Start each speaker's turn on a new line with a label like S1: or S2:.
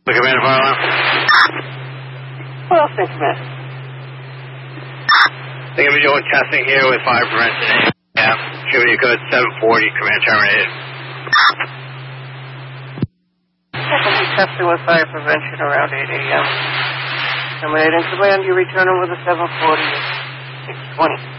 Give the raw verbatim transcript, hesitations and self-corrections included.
S1: The command fire alarm?
S2: What else in command?
S1: They're going to be doing testing here with fire prevention. Yeah, shooting you code seven forty, command terminated.
S2: Second, be testing with fire prevention around eight a.m. Terminating command, you return over the seven forty at six twenty.